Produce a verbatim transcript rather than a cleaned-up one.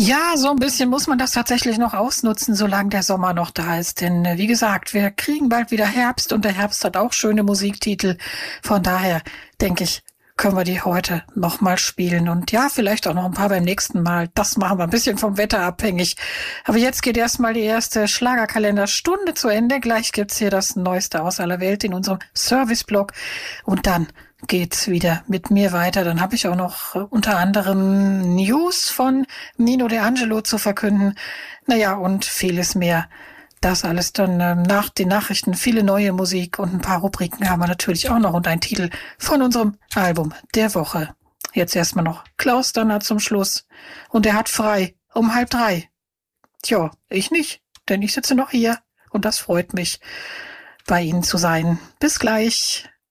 Ja, so ein bisschen muss man das tatsächlich noch ausnutzen, solange der Sommer noch da ist. Denn äh, wie gesagt, wir kriegen bald wieder Herbst und der Herbst hat auch schöne Musiktitel. Von daher denke ich, können wir die heute noch mal spielen. Und ja, vielleicht auch noch ein paar beim nächsten Mal. Das machen wir ein bisschen vom Wetter abhängig. Aber jetzt geht erstmal die erste Schlagerkalenderstunde zu Ende. Gleich gibt's hier das Neueste aus aller Welt in unserem Serviceblog. Und dann geht's wieder mit mir weiter. Dann habe ich auch noch äh, unter anderem News von Nino De Angelo zu verkünden. Naja, und vieles mehr. Das alles dann ähm, nach den Nachrichten, viele neue Musik und ein paar Rubriken haben wir natürlich auch noch und ein Titel von unserem Album der Woche. Jetzt erstmal noch Klaus Danner zum Schluss. Und er hat frei um halb drei. Tja, ich nicht, denn ich sitze noch hier und das freut mich, bei Ihnen zu sein. Bis gleich.